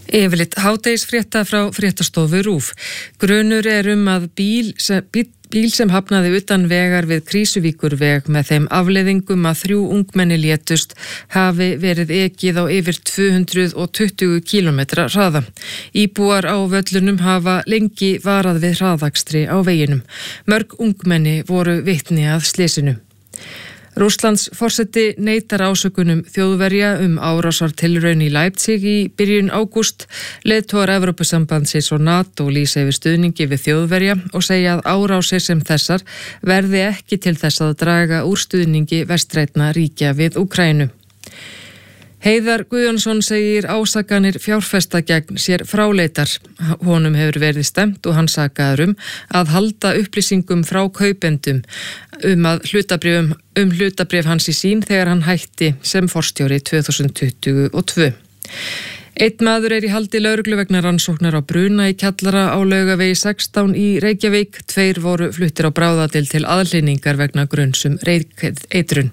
Yfirleitt hádegisfrétta frá fréttastofu RÚV. Grunur að bíl sem hafnaði utan vegar við Krýsuvíkurveg með þeim afleiðingum að 3 ungmenni létust hafi verið ekið á yfir 220 km hraða. Íbúar á völlunum hafa lengi varað við hraðakstri á veginum. Mörg ungmenni voru vitni að slysinu. Rússlands forseti neitar ásökunum Þjóðverja árásartilraun í Leipzig í byrjun ágúst. Leiðtogar Evrópusambandsins og NATO lýsa yfir stuðningi við Þjóðverja og segja að árásir sem þessar verði ekki til þess að draga úr stuðningi vestrænna ríkja við Úkraínu. Heiðar Guðjónsson segir ásakanir fjárfesta gegn sér fráleitar. Honum hefur verið stemt og hann sakaður að halda upplýsingum frá kaupendum að hlutabréf hans í Sín þegar hann hætti sem forstjóri 2022. Einn maður í haldi lögreglu vegna rannsóknar á bruna í kjallara á Laugavegi 16 í Reykjavík. 2 voru fluttir á bráðadeild til aðhlynningar vegna gruns eitrun.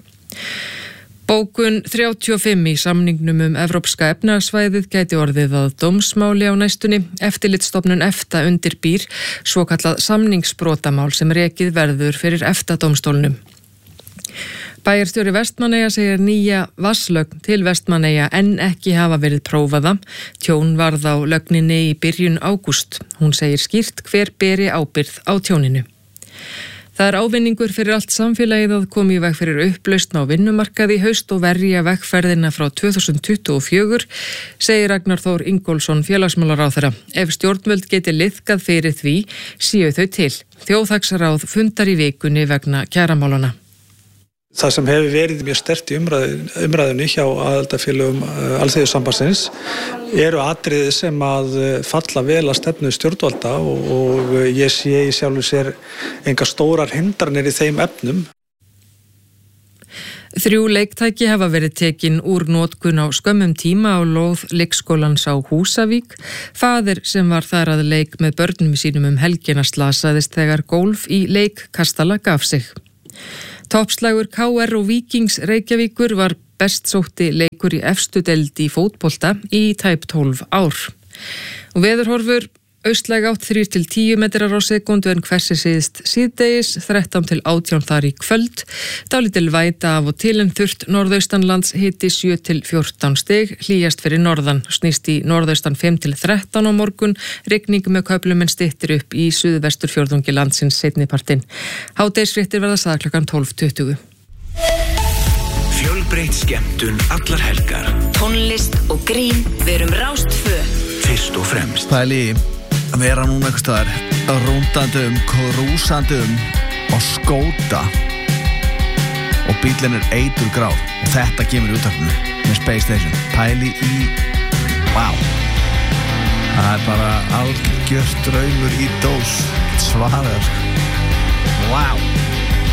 Bókun 35 í samningnum Evrópska efnahagssvæðið gæti orðið að dómsmáli á næstunni. Eftirlitsstofnun EFTA undirbýr svokallað samningsbrotamál sem rekið verður fyrir EFTA-dómstólnum. Bæjarstjóri Vestmannaeyja segir nýja vatnslögn til Vestmannaeyja enn ekki hafa verið prófaða. Tjón varð á lögninni í byrjun ágúst. Hún segir skýrt hver beri ábyrgð á tjóninu. Það ávinningur fyrir allt samfélagið að koma í veg fyrir upplausn á vinnumarkaði í haust og verja vegferðina frá 2024, segir Ragnar Þór Ingólfsson félagsmálaráðherra. Ef stjórnvöld geti liðkað fyrir því, séu þau til. Þjóðhagsráð fundar í vikunni vegna kjaramálana. Það sem hefur verið mjög sterkt í umræðunni hjá aðildarfélögum Alþýðusambandsins eru atriði sem að falla vel að stefnu stjórnvalda og ég sé í sjálfu sér enga stórar hindranir í þeim efnum. 3 leiktæki hafa verið tekin úr notkun á skömmum tíma á lóð leikskólans á Húsavík. Faðir sem var þar að leik með börnum sínum helgina slasaðist þegar gólf í leikkastala gaf sig. Toppslagur KR og Víkings Reykjavíkur var best sótti leikur í efstu deild í fótbolta í tæp 12 ár. Og veðurhorfur austlæg átt 3 til 10 metrar á sekundu en hversi síðst síðdegis 13 til 18 þar í kvöld. Dálítil væta af og til en þurrt norðaustanlands hiti 7 til 14 stig, hlýjast fyrir norðan, snýst í norðaustan 5 til 13 á morgun, rigning með köflum en styttir upp í suðvesturfjórðungi landsins seinnipartinn. Hádegisfréttir verða sagðar klukkan 12:20. Fjölbreytt skemmtun allar helgar. Tónlist og grín, verum Rás 2. Fyrst og fremst. Pæli að vera núna einhvers staðar rúndandi krúsandi og skóta og bíllinn eiturgrár og þetta kemur í útvarpinu með Space Station. Pæli í það bara algjört draumur í dós svarar.